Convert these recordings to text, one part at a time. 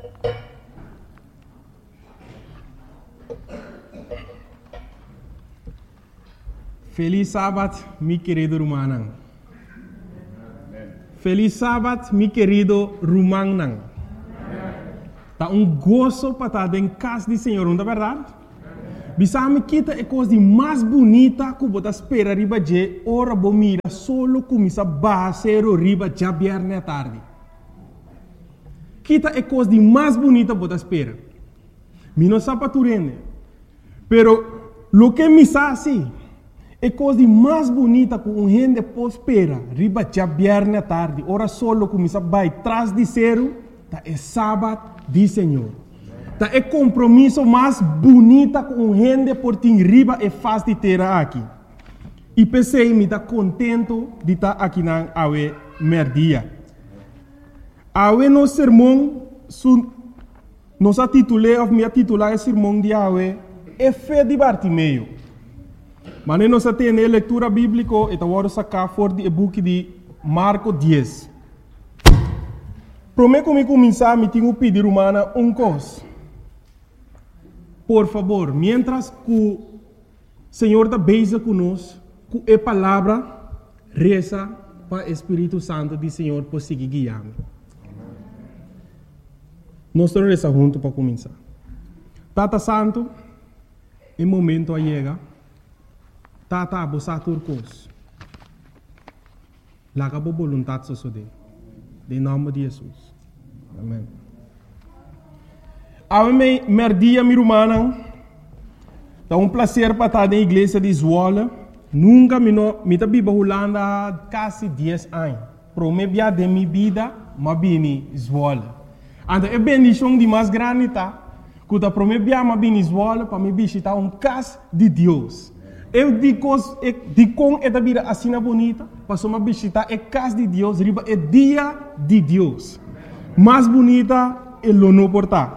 Feliz sábado, mi querido Rumanang. Feliz sábado, mi querido Rumanang. Tá gozo para estar em casa do Senhor, não é verdade? Bisame kita é coisa mais bonita que você espera riba de ora bomira solo começa basero riba já viernes à tarde. Kita é coisa mais bonita que você espera. Mi não sabe tu rende. Pero lo que me sabe é coisa mais bonita que gente pode esperar riba já viernes à tarde. Ora solo começa vai trás de zero, tá é sábado do Senhor. Tá é compromisso mais bonita com gente por ter riba e faz de ter aqui. E pensei me tá contento de estar aqui na awe merdia. Awe no sermão nos titulei ou me titular o sermão de awe é fé de Bartimeu. Mas nós temos leitura bíblica e agora sacar fora do book de Marcos 10. Prometo que começar me tenho pedir humana coisa. Por favor, mientras que o Senhor está beija conosco, que a palavra reza para o Espírito Santo do Senhor por seguir guiando. Nós vamos rezar juntos para começar. Tata Santo, o momento chega. Tata abosa turcos. Laga bo voluntad sosode. Em nome de Jesus. Amém. Ame merdia mi rumana. É prazer para estar na igreja de Zwolle. Nunca me tá biba Holanda quase 10 anos. Promebia de minha vida, mas bem Zwolle. Então é bendição de mais grande tá. Quando promebia mas bem Zwolle para me visitar casa de Deus. Eu digo com esta vida assim bonita, para me visitar a casa de Deus, riba é dia de Deus. Mais bonita é o não portar.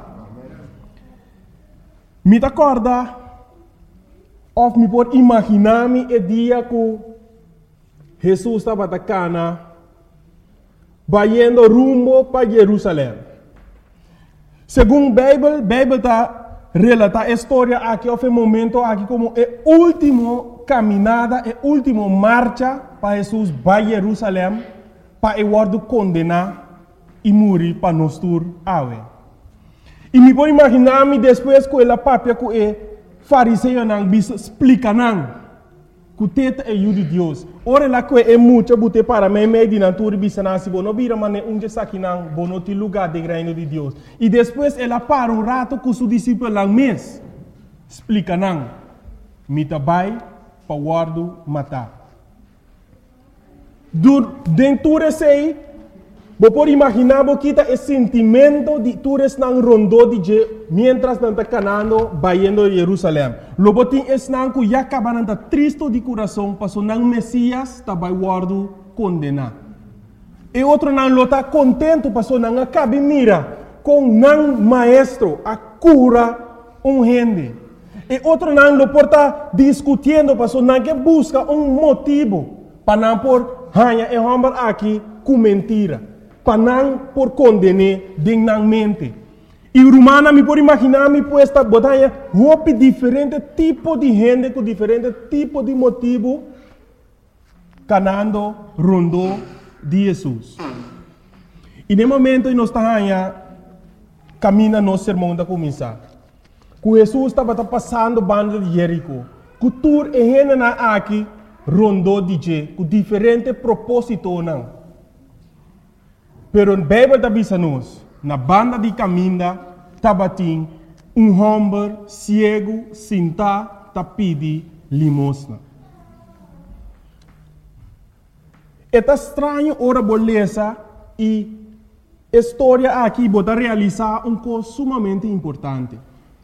Me acorda, ou me pode imaginar-me o dia que Jesus estava na cana, indo rumo para Jerusalém. Segundo a Bíblia está relata a história aqui, houve momento aqui como a última caminhada, a última marcha para Jesus para Jerusalém, para o condenar e morrer para nós todos. E me pode imaginar-me depois que ela papia que o fariseu não explica não que o teta é o de Deus. Ora lá que é muito bote para mim meio de natura bisana se bono bira mane unge saki não bono ti lugar de reino de Deus. E depois ela para rato com seu discípulo lá mês explica não me tabai para guardo matar. Dentro desse você pode imaginar que o sentimento de todos não rondou de mientras não está canando indo a Jerusalém. Logo tem esse não que já acaba não está triste de coração, passou não Messias está vai guardo condenar. E outro não está contente, passou não acaba mira com não maestro a cura gente. E outro não lo porta discutindo, passou não que busca motivo para não por hanha e homem aqui com mentira. Para não por condenar dignamente. E Romana me pode imaginar me puesta botanha roupa diferente tipo de gente com diferente tipo de motivo canando rondo de Jesus. E no momento nós estamos caminha no sermão da começar. Que Jesus estava passando banda de Jerico. Que tur e gente na aqui rondo de je com diferente propósito não. Pero a Bíblia está dizendo na banda de caminho, tabatim, homem cego, sentado, pedi limosna. É estranho ora beleza e a história aqui pode realizar coisa sumamente importante.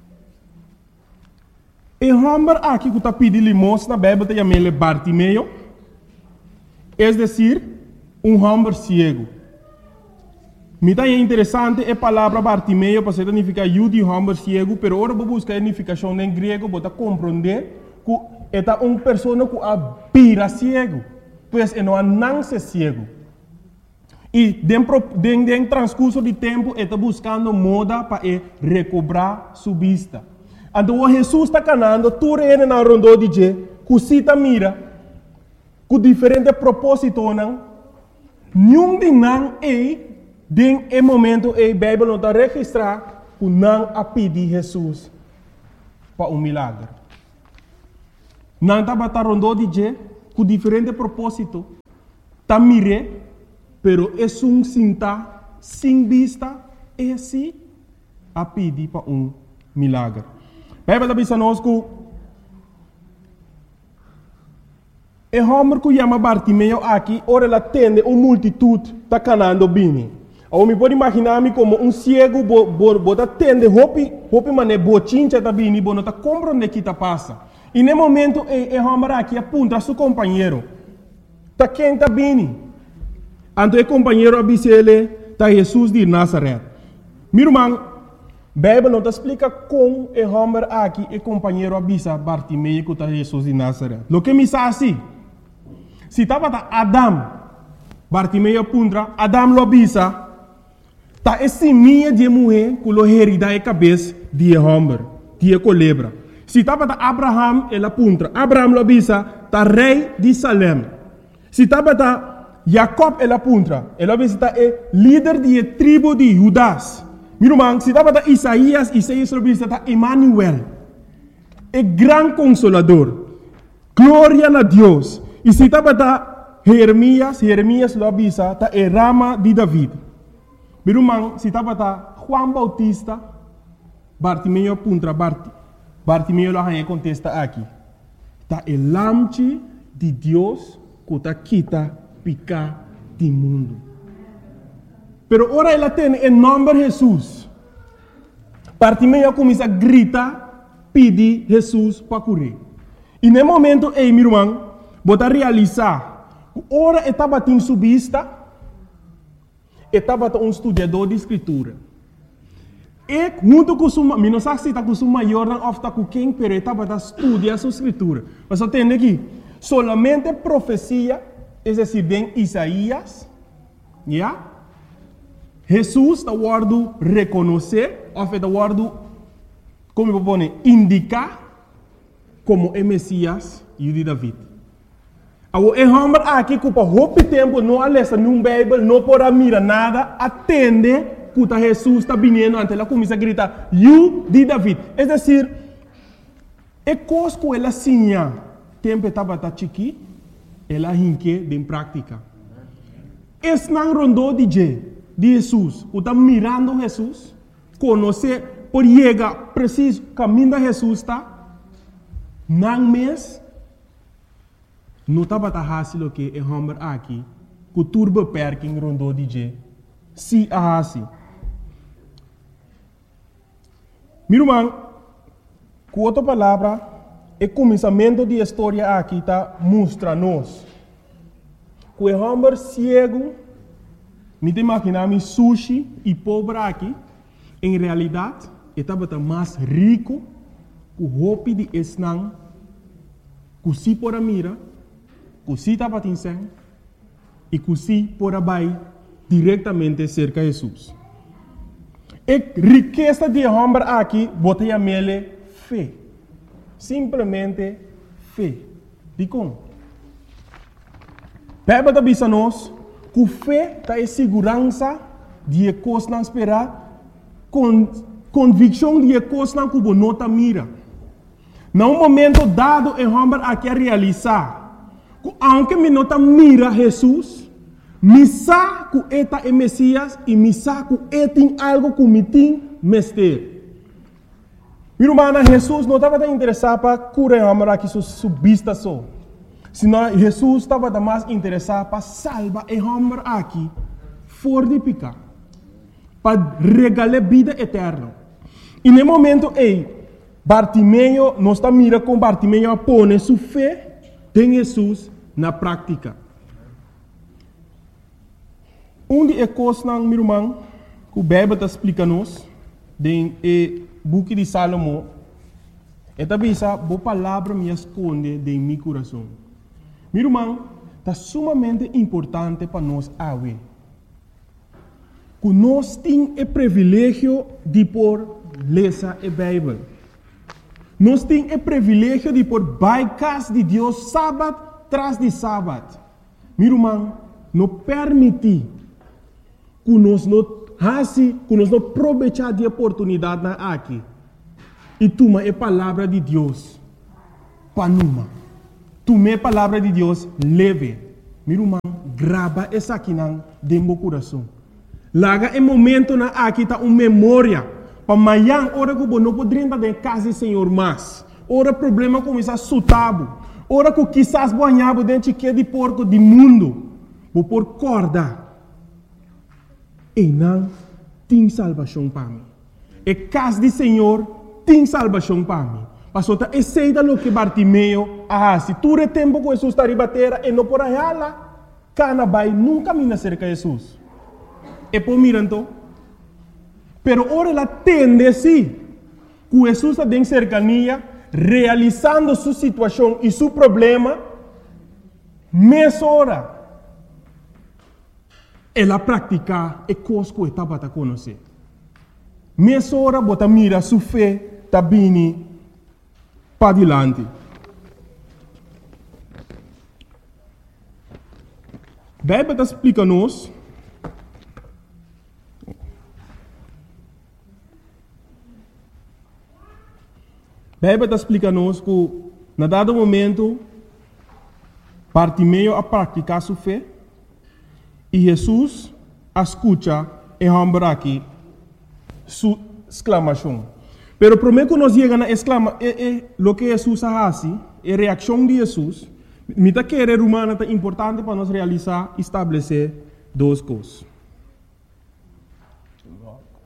O homem aqui que está pedindo limosna, a Bíblia está chamando Bartimeu, é decir, homem cego. Me é interessante a palavra Bartimeu para significar de homem cego, pero agora vou buscar a significação em grego para compreender que é uma pessoa que é cego, pois não nasce cego. E dentro transcurso de tempo, ele está buscando moda para recobrar sua vista. Então, Jesus está canando, tu reina na rondo de je, que cita mira, com diferente propósito, não? Nenhum de não den e momento a Bíblia não está registrar, que não a pedir Jesus para milagre. Não está batendo rondo de je, com diferente propósito, está mire, pero é cinta, sem vista, é assim a pedir para milagre. A Bíblia diz a nós que o homem que chama Bartimeu aqui, ora ele atende uma multitude está canando bem. Eu me pode imaginar-me como cego, bota atende, hopi mané, bochincha está bem, não está compreendendo o que está passa. E no momento, o homem aqui aponta a seu companheiro. Está quem está bem. Então o companheiro avisa ele, está Jesus de Nazaré. Meu irmão, a Bíblia não explica como o homem aqui, o companheiro avisa Bartimeu que está Jesus de Nazaré. O que me diz assim? Se estava Adam, Bartimeu apunta, Adam lo avisa, está esse minha de mulher que lo herida a cabeça de homem, de culebra. Se estava Abraham, ele apunta, Abraham lo avisa, está rei de Salem. Se estava Jacob, ele apunta, ele avisa, está líder de tribo de Judas. Meu irmão, se estava Isaías lo avisa, está Emmanuel, o grande consolador. Glória a Deus. E se estava Jeremias lo avisa, está a rama de David. Meu irmão, se estava Juan Bautista, Bartimeu apunta, Bartimeu lo contesta aqui. Está o lamche de Deus que está quita picar do mundo. Pero ora ele tem em nome de Jesus. Bartimeu começa a gritar, pedir Jesus para curar. E no momento, meu irmão, bota realizar, ora estava em sua vista, estava estudador de escritura. E junto com sua, não sei se está com sua maior ou está com quem, mas estava estudando sua escritura. Mas você tem aqui, solamente profecia, é decir, em Isaías, Jesus está guardando reconhecer, ou está guardando, como eu vou indicar, como é Messias e de David. O homem aqui que por muito tempo não alessa num Bíblia, não pode mirar nada, atende que Jesus está vindo, ante ela começa a gritar, "You de David". É decir, é coisa que ela sinha, tempo estava chiqui, ela hinque em prática. Es não rondou de Jesus, que está mirando Jesus, conhecer, por chegar preciso, caminho de Jesus está, não mês, não estava fácil que o homem aqui, que turbo perking rondou de se assim. Meu irmão, com outra palavra, o começamento da história aqui está mostra-nos que o homem cego, me imaginar sushi e pobre aqui, em realidade, estava mais rico que o roupa de esnang, que se por a mira, que se estava tinseng, e que se por a bai diretamente cerca de Jesus. A riqueza de homem aqui, botei a mele fé. Simplesmente fé. De como? Bíblia diz a nós que fé está em segurança de coisas não esperar, convicção de coisas não que não está mira. Num momento dado, o homem aqui a realizar, que aunque me não está mira Jesus, me sabe que eta é Messias e me sabe que ele tem algo que me tem mestre. Meu irmão, Jesus não estava interessado para curar o homem aqui sua vista só. Senão Jesus estava mais interessado para salvar o homem aqui fora de pecar, para regalar vida eterna. E no momento Bartimeu não está mirando com Bartimeu a pôr sua fé em Jesus na prática. De coisas, meu irmão, que o Bíblia explica-nos, no book de Salomão, é também essa boa palavra me esconde em meu coração. Meu irmão, está sumamente importante para nós, que nós temos o privilégio de por ler a Bíblia. Nós temos o privilégio de por baicas de Deus sábado tras de sábado. Meu irmão, não permite que nós não aproveitar de oportunidade aqui. E toma a palavra de Deus para numa. Toma a palavra de Deus leve. Meu irmão, grava essa aqui dentro do coração. Laga em momento na aqui tá uma memória. Para amanhã, hora que não poderia estar em casa do Senhor mais. Hora problema começa a sutabo. Hora que quizás banhava dentro de porco do mundo. Vou por corda. E não tem salvação para mim. E casa do Senhor tem salvação para mim. Pastor, aceita o que Bartimeu se tu é tempo que Jesus está ribatera e não por aí lá, cana vai nunca me cerca de Jesus. E por mirando, pero ora ela tende sim, que Jesus está em cercania, realizando sua situação e seu problema, mais hora. Ela pratica e coisa que estava a conhecer. Mais hora, bota mira sua fé, está bem para adiante. A Bíblia explica-nos que, na dado momento, Bartimeu a praticar sua fé e Jesus escuta e ambra aqui sua exclamação. Pero primeiro que nós chegamos a exclamar, o que Jesus faz, a reação de Jesus, me está querendo humana é importante para nós realizar e estabelecer duas coisas.